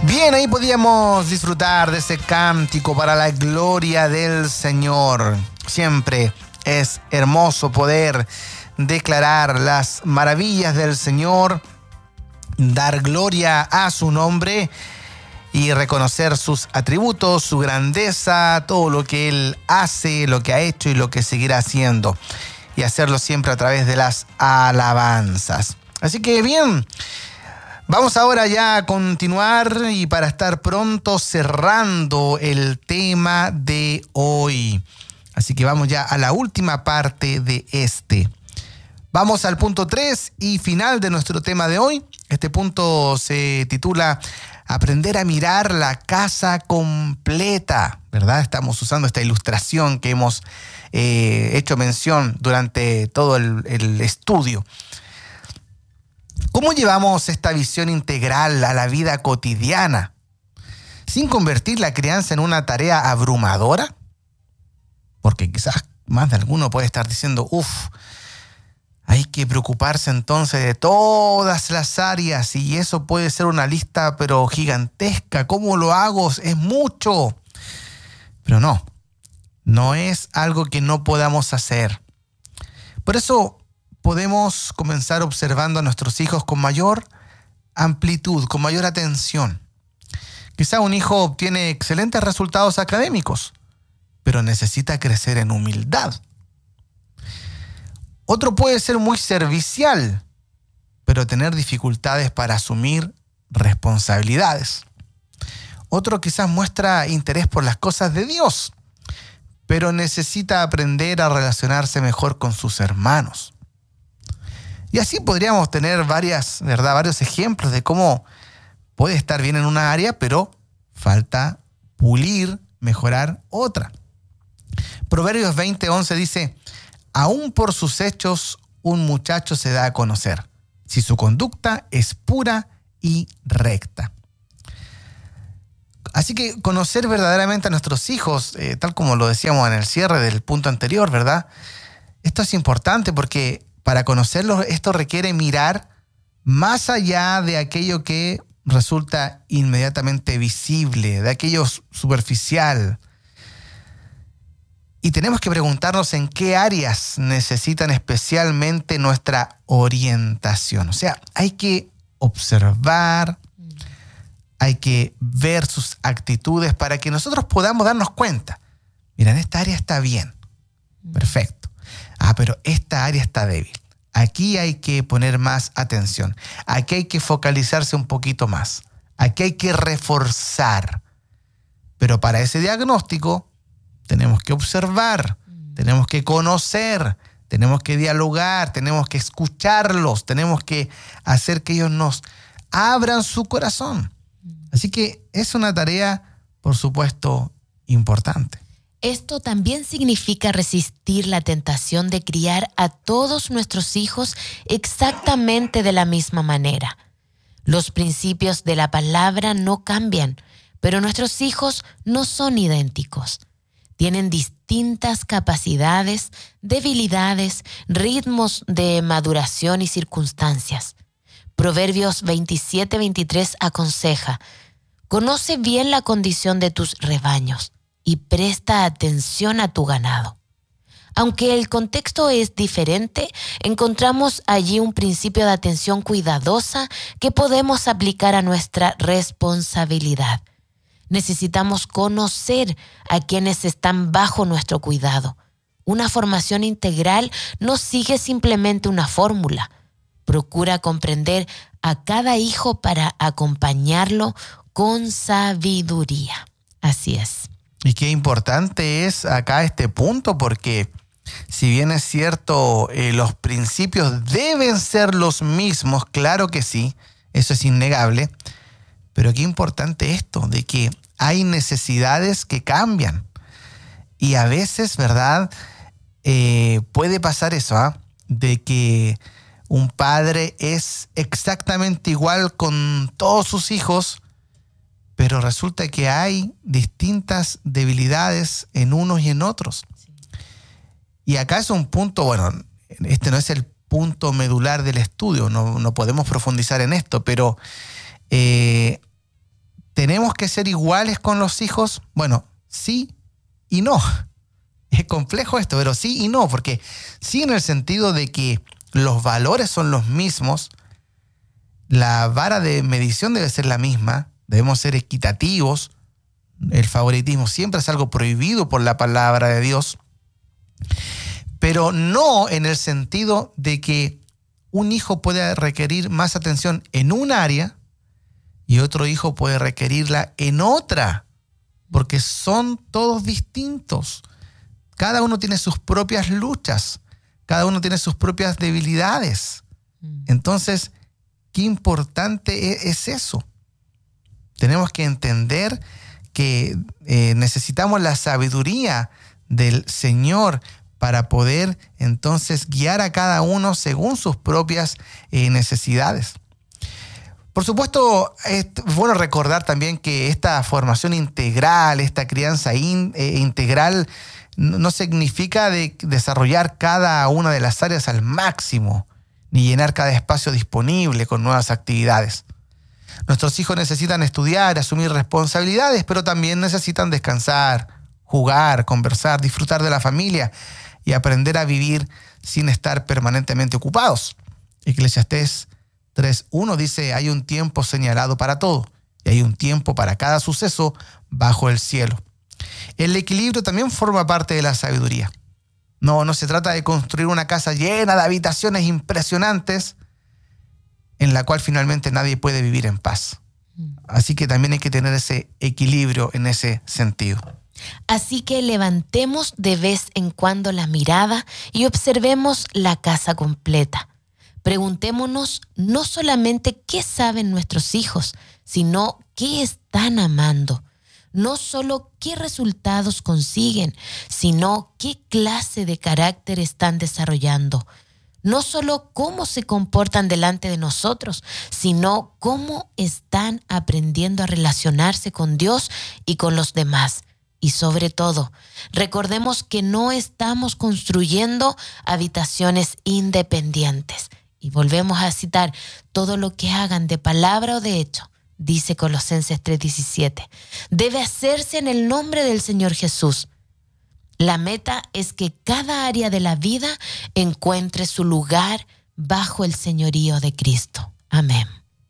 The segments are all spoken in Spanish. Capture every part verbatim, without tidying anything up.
Bien, ahí podíamos disfrutar de ese cántico para la gloria del Señor. Siempre es hermoso poder declarar las maravillas del Señor, dar gloria a su nombre y reconocer sus atributos, su grandeza, todo lo que Él hace, lo que ha hecho y lo que seguirá haciendo. Y hacerlo siempre a través de las alabanzas. Así que bien, vamos ahora ya a continuar y para estar pronto cerrando el tema de hoy. Así que vamos ya a la última parte de este. Vamos al punto tres y final de nuestro tema de hoy. Este punto se titula Aprender a mirar la casa completa, ¿verdad? Estamos usando esta ilustración que hemos eh, hecho mención durante todo el, el estudio. ¿Cómo llevamos esta visión integral a la vida cotidiana sin convertir la crianza en una tarea abrumadora? Porque quizás más de alguno puede estar diciendo, uff, hay que preocuparse entonces de todas las áreas y eso puede ser una lista pero gigantesca. ¿Cómo lo hago? Es mucho. Pero no, no es algo que no podamos hacer. Por eso podemos comenzar observando a nuestros hijos con mayor amplitud, con mayor atención. Quizá un hijo obtiene excelentes resultados académicos, pero necesita crecer en humildad. Otro puede ser muy servicial, pero tener dificultades para asumir responsabilidades. Otro quizás muestra interés por las cosas de Dios, pero necesita aprender a relacionarse mejor con sus hermanos. Y así podríamos tener varias, ¿verdad? varios ejemplos de cómo puede estar bien en una área, pero falta pulir, mejorar otra. Proverbios veinte once dice, aún por sus hechos un muchacho se da a conocer, si su conducta es pura y recta. Así que conocer verdaderamente a nuestros hijos, eh, tal como lo decíamos en el cierre del punto anterior, ¿verdad? Esto es importante porque para conocerlos esto requiere mirar más allá de aquello que resulta inmediatamente visible, de aquello superficial. Y tenemos que preguntarnos en qué áreas necesitan especialmente nuestra orientación. O sea, hay que observar, hay que ver sus actitudes para que nosotros podamos darnos cuenta. Mira, en esta área está bien. Perfecto. Ah, pero esta área está débil. Aquí hay que poner más atención. Aquí hay que focalizarse un poquito más. Aquí hay que reforzar. Pero para ese diagnóstico tenemos que observar, tenemos que conocer, tenemos que dialogar, tenemos que escucharlos, tenemos que hacer que ellos nos abran su corazón. Así que es una tarea, por supuesto, importante. Esto también significa resistir la tentación de criar a todos nuestros hijos exactamente de la misma manera. Los principios de la palabra no cambian, pero nuestros hijos no son idénticos. Tienen distintas capacidades, debilidades, ritmos de maduración y circunstancias. Proverbios veintisiete veintitrés aconseja, conoce bien la condición de tus rebaños y presta atención a tu ganado. Aunque el contexto es diferente, encontramos allí un principio de atención cuidadosa que podemos aplicar a nuestra responsabilidad. Necesitamos conocer a quienes están bajo nuestro cuidado. Una formación integral no sigue simplemente una fórmula. Procura comprender a cada hijo para acompañarlo con sabiduría. Así es. Y qué importante es acá este punto, porque si bien es cierto, eh, los principios deben ser los mismos, claro que sí, eso es innegable. Pero qué importante esto, de que hay necesidades que cambian. Y a veces, ¿verdad? Eh, puede pasar eso, ¿ah? De que un padre es exactamente igual con todos sus hijos, pero resulta que hay distintas debilidades en unos y en otros. Sí. Y acá es un punto, bueno, este no es el punto medular del estudio, no, no podemos profundizar en esto, pero... Eh, que ser iguales con los hijos? Bueno, sí y no. Es complejo esto, pero sí y no, porque sí en el sentido de que los valores son los mismos, la vara de medición debe ser la misma, debemos ser equitativos, el favoritismo siempre es algo prohibido por la palabra de Dios, pero no en el sentido de que un hijo puede requerir más atención en un área y otro hijo puede requerirla en otra, porque son todos distintos. Cada uno tiene sus propias luchas, cada uno tiene sus propias debilidades. Entonces, qué importante es eso. Tenemos que entender que eh, necesitamos la sabiduría del Señor para poder entonces guiar a cada uno según sus propias eh, necesidades. Por supuesto, es bueno recordar también que esta formación integral, esta crianza in, eh, integral, no significa de desarrollar cada una de las áreas al máximo, ni llenar cada espacio disponible con nuevas actividades. Nuestros hijos necesitan estudiar, asumir responsabilidades, pero también necesitan descansar, jugar, conversar, disfrutar de la familia y aprender a vivir sin estar permanentemente ocupados. Eclesiastés tres uno dice, hay un tiempo señalado para todo y hay un tiempo para cada suceso bajo el cielo. El equilibrio también forma parte de la sabiduría. No, no se trata de construir una casa llena de habitaciones impresionantes en la cual finalmente nadie puede vivir en paz. Así que también hay que tener ese equilibrio en ese sentido. Así que levantemos de vez en cuando la mirada y observemos la casa completa. Preguntémonos no solamente qué saben nuestros hijos, sino qué están amando. No solo qué resultados consiguen, sino qué clase de carácter están desarrollando. No solo cómo se comportan delante de nosotros, sino cómo están aprendiendo a relacionarse con Dios y con los demás. Y sobre todo, recordemos que no estamos construyendo habitaciones independientes. Y volvemos a citar, todo lo que hagan de palabra o de hecho, dice Colosenses tres diecisiete, debe hacerse en el nombre del Señor Jesús. La meta es que cada área de la vida encuentre su lugar bajo el señorío de Cristo. Amén.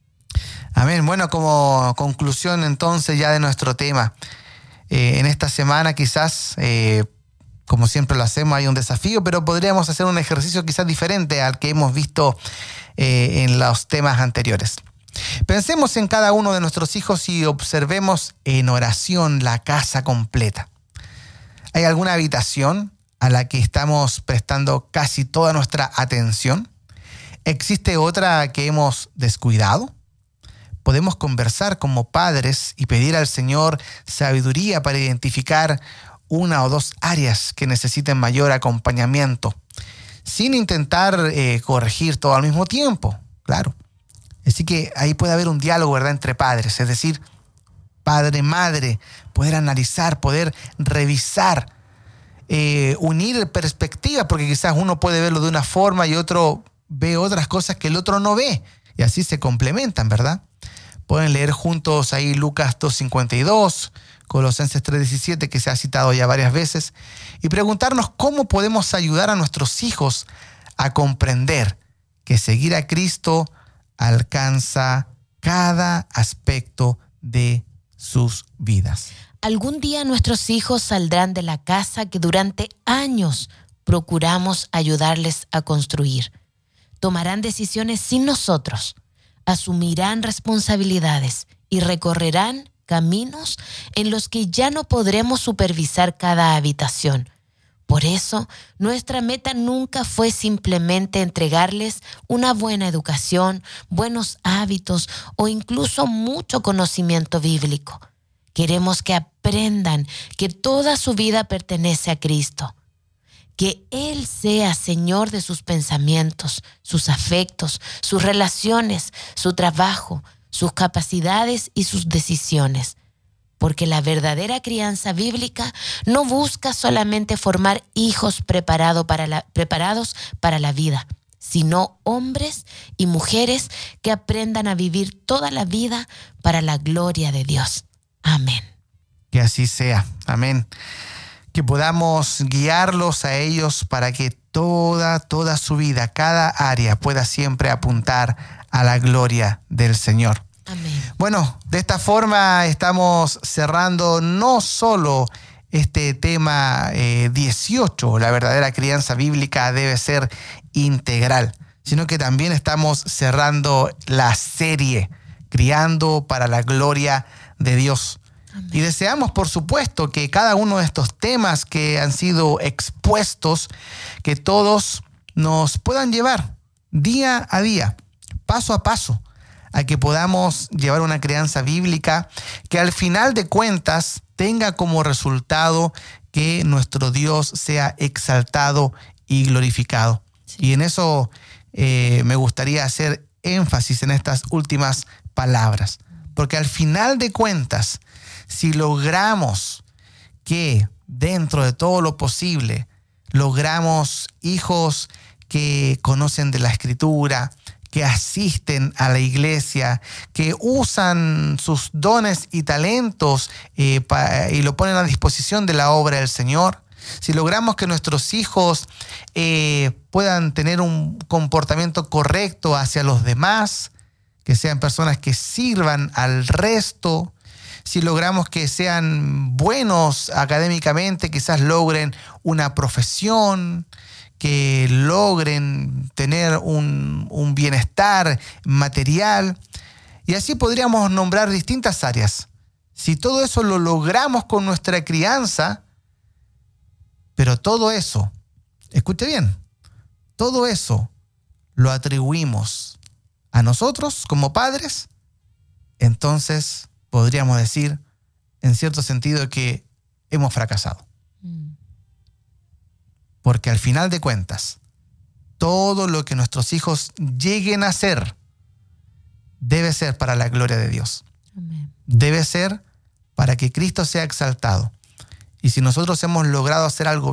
Amén. Bueno, como conclusión entonces ya de nuestro tema, eh, en esta semana quizás, eh, como siempre lo hacemos, hay un desafío, pero podríamos hacer un ejercicio quizás diferente al que hemos visto eh, en los temas anteriores. Pensemos en cada uno de nuestros hijos y observemos en oración la casa completa. ¿Hay alguna habitación a la que estamos prestando casi toda nuestra atención? ¿Existe otra que hemos descuidado? Podemos conversar como padres y pedir al Señor sabiduría para identificar una o dos áreas que necesiten mayor acompañamiento, sin intentar eh, corregir todo al mismo tiempo, claro. Así que ahí puede haber un diálogo, ¿verdad?, entre padres, es decir, padre, madre, poder analizar, poder revisar, eh, unir perspectivas, porque quizás uno puede verlo de una forma y otro ve otras cosas que el otro no ve, y así se complementan, ¿verdad? Pueden leer juntos ahí Lucas dos cincuenta y dos, Colosenses tres diecisiete, que se ha citado ya varias veces, y preguntarnos cómo podemos ayudar a nuestros hijos a comprender que seguir a Cristo alcanza cada aspecto de sus vidas. Algún día nuestros hijos saldrán de la casa que durante años procuramos ayudarles a construir. Tomarán decisiones sin nosotros, asumirán responsabilidades y recorrerán caminos en los que ya no podremos supervisar cada habitación. Por eso, nuestra meta nunca fue simplemente entregarles una buena educación, buenos hábitos o incluso mucho conocimiento bíblico. Queremos que aprendan que toda su vida pertenece a Cristo, que Él sea Señor de sus pensamientos, sus afectos, sus relaciones, su trabajo, sus capacidades y sus decisiones. Porque la verdadera crianza bíblica no busca solamente formar hijos preparado para la, preparados para la vida, sino hombres y mujeres que aprendan a vivir toda la vida para la gloria de Dios. Amén. Que así sea. Amén. Que podamos guiarlos a ellos para que toda, toda su vida, cada área pueda siempre apuntar a la gloria del Señor. Amén. Bueno, de esta forma estamos cerrando no solo este tema eh, dieciocho, la verdadera crianza bíblica debe ser integral, sino que también estamos cerrando la serie Criando para la Gloria de Dios. Amén. Y deseamos, por supuesto, que cada uno de estos temas que han sido expuestos, que todos nos puedan llevar día a día, paso a paso, a que podamos llevar una crianza bíblica que al final de cuentas tenga como resultado que nuestro Dios sea exaltado y glorificado. Sí. Y en eso eh, me gustaría hacer énfasis en estas últimas palabras, porque al final de cuentas, si logramos que dentro de todo lo posible, logramos hijos que conocen de la Escritura, que asisten a la iglesia, que usan sus dones y talentos eh, pa, y lo ponen a disposición de la obra del Señor, si logramos que nuestros hijos eh, puedan tener un comportamiento correcto hacia los demás, que sean personas que sirvan al resto, si logramos que sean buenos académicamente, quizás logren una profesión, que logren tener un, un bienestar material, y así podríamos nombrar distintas áreas. Si todo eso lo logramos con nuestra crianza, pero todo eso, escuche bien, todo eso lo atribuimos a nosotros como padres, entonces podríamos decir, en cierto sentido, que hemos fracasado. Mm. Porque al final de cuentas, todo lo que nuestros hijos lleguen a hacer debe ser para la gloria de Dios. Amén. Debe ser para que Cristo sea exaltado. Y si nosotros hemos logrado hacer algo